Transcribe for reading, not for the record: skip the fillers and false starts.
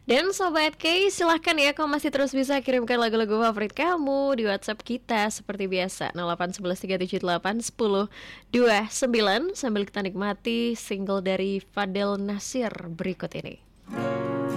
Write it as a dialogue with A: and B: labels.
A: Dan Sobat K, silahkan ya, kamu masih terus bisa kirimkan lagu-lagu favorit kamu di WhatsApp kita seperti biasa 08113781029 sambil kita nikmati single dari Fadel Nasir berikut ini.